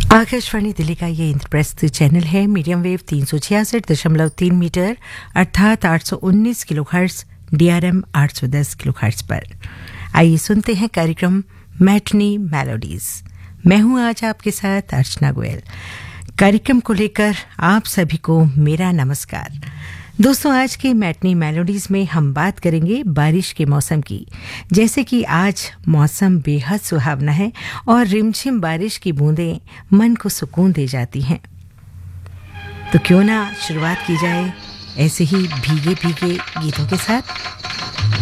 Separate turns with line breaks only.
आकाशवाणी दिल्ली का ये इंद्रप्रस्थ चैनल है। मीडियम वेव 366.3 मीटर अर्थात 819 किलोहर्ट्ज, DRM 810 किलोहर्ट्ज पर। आइए सुनते हैं कार्यक्रम मैटनी मेलोडीज। मैं हूं आज आपके साथ अर्चना गोयल। कार्यक्रम को लेकर आप सभी को मेरा नमस्कार। दोस्तों, आज के मैटनी मेलोडीज में हम बात करेंगे बारिश के मौसम की। जैसे कि आज मौसम बेहद सुहावना है और रिमझिम बारिश की बूंदें मन को सुकून दे जाती हैं। तो क्यों ना शुरुआत की जाए ऐसे ही भीगे भीगे गीतों के साथ।